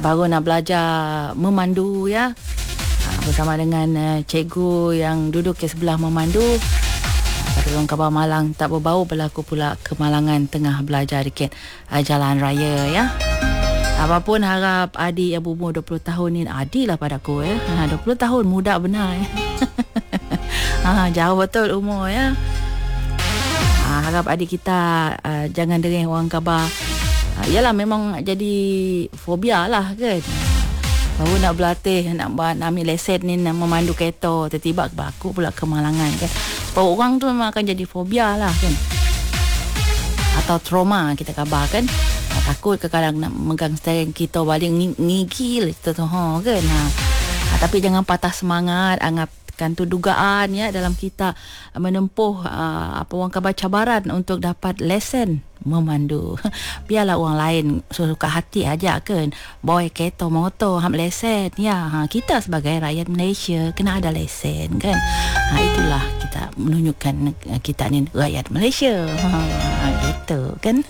baru nak belajar memandu ya. Bersama dengan cikgu yang duduk ke sebelah memandu. Pada orang Khabar Malang tak berbau, berlaku pula kemalangan tengah belajar dekat jalan raya ya. Apapun harap adik yang berumur 20 tahun ni, adik lah padaku ya. 20 tahun muda benar ya. Jauh betul umur ya. Harap adik kita jangan dering orang Khabar. Yalah, memang jadi fobia lah kan. Baru nak berlatih, nak ambil lesen ni, nak memandu kereta, tiba-tiba berlaku pula kemalangan kan. Sebab orang tu memang akan jadi fobia lah kan. Atau trauma kita khabar kan. Takut kadang nak megang steering kita balik ngigil kita tu kan. Tapi jangan patah semangat, anggapkan tu dugaan ya dalam kita menempuh orang Khabar cabaran untuk dapat lesen memandu. Biarlah orang lain suka hati aja kan, bawa kereta motor ambil lesen ya. Kita sebagai rakyat Malaysia kena ada lesen kan. Itulah kita menunjukkan kita ni rakyat Malaysia. Gitu kan.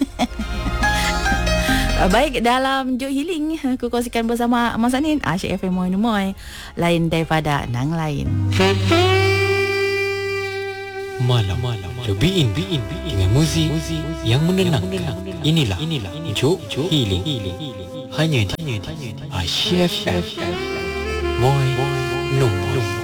Baik, dalam Jok Healing aku kongsikan bersama Mas Anin, Asyik FM Moy lain daripada nang lain. Malam Jobiin dengan muzik yang menenangkan. Inilah Jok Healing. Hanya di Asyik FM Moy Nombor